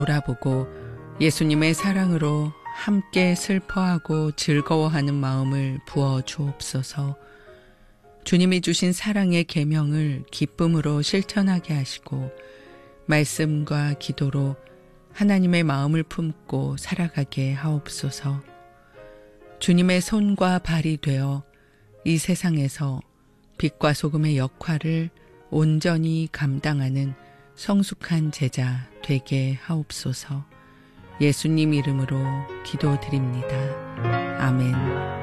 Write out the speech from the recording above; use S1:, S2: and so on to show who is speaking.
S1: 돌아보고 예수님의 사랑으로 함께 슬퍼하고 즐거워하는 마음을 부어 주옵소서. 주님이 주신 사랑의 계명을 기쁨으로 실천하게 하시고 말씀과 기도로 하나님의 마음을 품고 살아가게 하옵소서. 주님의 손과 발이 되어 이 세상에서 빛과 소금의 역할을 온전히 감당하는 성숙한 제자 되게 하옵소서. 예수님 이름으로 기도드립니다. 아멘.